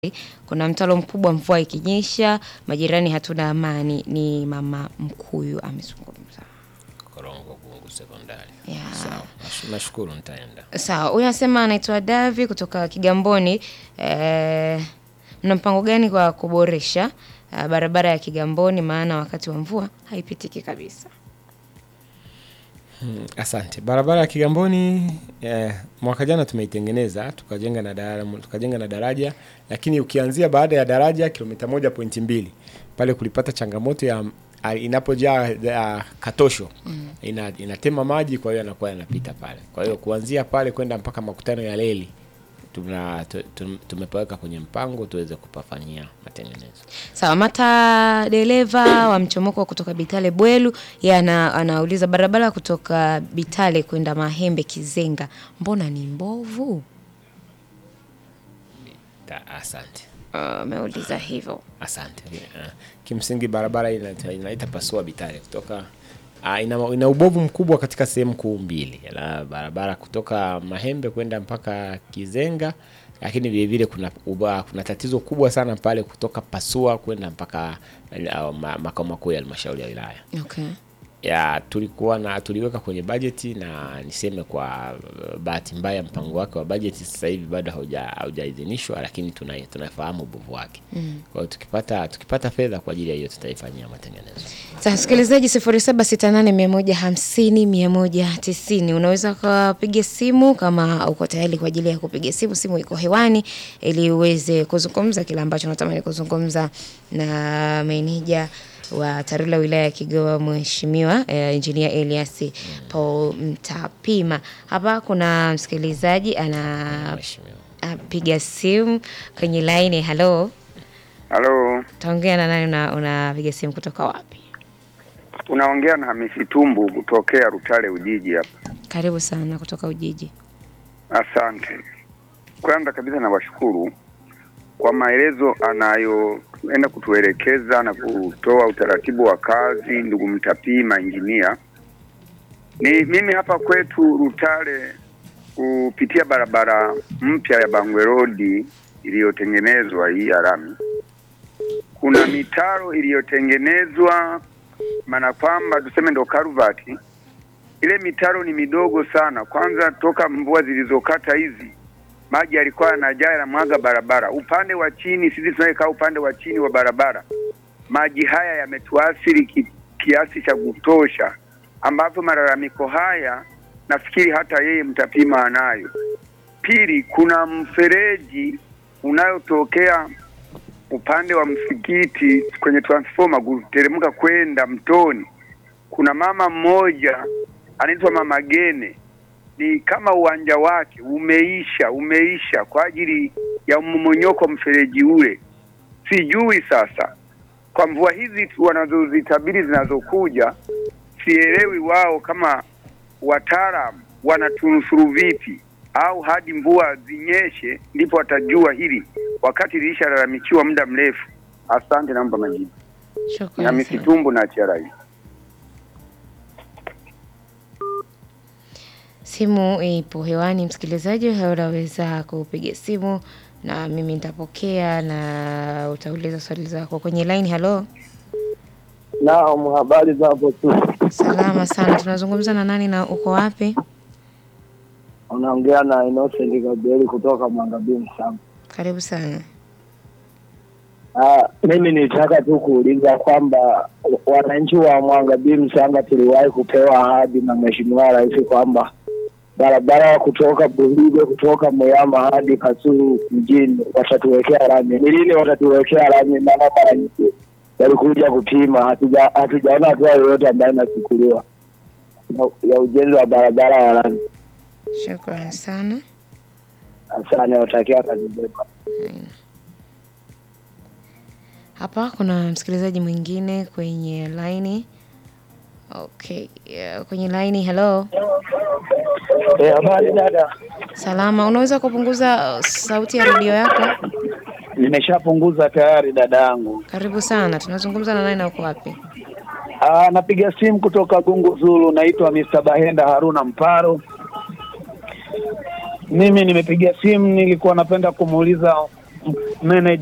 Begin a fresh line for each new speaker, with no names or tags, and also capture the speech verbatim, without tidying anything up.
Kuna mtalo mkubwa, mvua ikinyesha, majirani hatuna amani. Ni mama Mkuyu amezungumza.
Korongo Gungu Sekondari.
Yeah.
Sawa. Nashukuru nitaenda.
Sawa. Huyu anasema anaitwa Davi kutoka Kigamboni. Eh, mna mpango gani kwa kuboresha uh, barabara ya Kigamboni, maana wakati wa mvua haipitiki kabisa?
Hmm, asante. Barabara ya Kigamboni eh, mwaka jana tumeitengeneza, tukajenga na daraja, tukajenga na daraja, lakini ukianzia baada ya daraja kilomita moja nukta mbili pale kulipata changamoto ya inapojaa uh, katosho mm. ina, inatema maji, kwa hiyo yanakuwa yanapita pale. Kwa hiyo kuanzia pale kwenda mpaka makutano ya reli tuna tumepaweka kwenye mpango tuweze kupafanyia matengenezo.
Sawa. Mata dereva wa mchomoko kutoka Bitale Bwelu, yana anauliza barabara kutoka Bitale kwenda Mahembe Kizenga mbona ni mbovu?
Ta, asante.
Ameuliza uh, hivyo.
Asante. Uh, kimsingi barabara inaita, inaita pasua Bitale kutoka uh, ina, ina ubovu mkubwa katika sehemu kuu mbili. La barabara kutoka Mahembe kwenda mpaka Kizenga, lakini vile vile kuna uba, kuna tatizo kubwa sana pale kutoka pasua kwenda mpaka uh, makao makuu ya halmashauri ya wilaya.
Okay.
Ya tulikuwa na tuliweka kwenye bajeti, na niseme kwa bahati mbaya mpango wake wa bajeti sasa hivi bado hauja haujaidhinishwa, lakini tuna tunafahamu ubovu wake. Mm. Kwa hiyo tukipata tukipata fedha kwa ajili ya hiyo tutaifanyia matengenezo.
Sasa msikilizaji, sifuri saba sita nane moja hamsini mia moja tisini unaweza kupiga simu kama uko tayari kwa ajili ya kupiga simu. Simu iko hewani ili uweze kuzungumza kile ambacho unatamani kuzungumza na meneja wa Tarura wilaya ya Kigoma, Mheshimiwa eh, Engineer Elias mm. Paul Mtapima. Hapa kuna msikilizaji ana piga simu kwenye line. Hello.
Hello.
Taongea na nani, una unapiga simu kutoka wapi?
Unaongea na Hamisi Tumbu kutokea Rutale Ujiji hapa.
Karibu sana kutoka Ujiji.
Asante. Kwanza kabisa nawashukuru kwa maelezo anayoenda kutuelekeza na kutoa utaratibu wa kazi ndugu Mtapima engineer. Ni mimi hapa kwetu Rutale kupitia barabara mpya ya Bangwe Road iliyotengenezwa hii ya lami. Kuna mitaro iliyotengenezwa, maana kwamba tuseme ndo karuvati. Ile mitaro ni midogo sana. Kwanza toka mvua zilizokata hizi, maji yalikuwa yanajaa na mwaga barabara. Upande wa chini, sisi tunayekaa upande wa chini wa barabara, maji haya yametuathiri ki, kiasi cha kutosha, ambapo malalamiko haya nafikiri hata yeye Mtapima anayo. Pili, kuna mfereji unayotokea upande wa msikiti kwenye transformer kuteremka kwenda mtoni. Kuna mama mmoja anaitwa Mama Gene, ni kama uwanja wake umeisha umeisha kwa ajili ya mmonyoko mfereji ule. Sijui sasa kwa mvua hizi wanazozitabiri zinazokuja, sielewi wao kama wataalamu wanatunusuru vipi, au hadi mvua zinyeshe ndipo watajua hili, wakati lilishalalamikiwa muda mrefu. Asante, naomba majibu.
Shukrani.
Na Misitumbu na Chiarai.
Simu ipo hewani msikilizaji, unaweza kupiga simu na mimi nitapokea na utauliza swali zako kwenye line. Hello.
Naam, habari za hapo tu?
Salama sana. Tunazungumza na nani na uko wapi?
Unaongea na Innocent Gabriel kutoka Mwangabii Msamba.
Karibu sana.
Ah, mimi nitaka tu kuuliza kwamba wananchi wa Mwangabii Msamba tuliwahi kupewa ahadi na Mheshimiwa Rais kwamba barabara kutoka Buhige kutoka Moyama hadi Kasulu mjini watatuwekea lami. Ni lini watatuwekea lami? Na mara nyingi walikuja kupima, hatuja hatujaona hatua yoyote ambayo inachukuliwa ya ujenzi wa barabara ya lami.
Shukrani sana.
Asante, natakia kazi njema.
Hapa kuna msikilizaji mwingine kwenye line. Okay, yeah, kwenye line. Hello.
Eh, habari dada?
Salama. Unaweza kupunguza sauti ya redio yako?
Nimeshapunguza tayari dadangu.
Karibu sana. Tunazungumza na nani na uko wapi?
Ah, napiga simu kutoka Gungu Zulu, naitwa mister Bahenda Haruna Mparo. Mimi nimepiga simu, nilikuwa napenda kumuuliza
meneja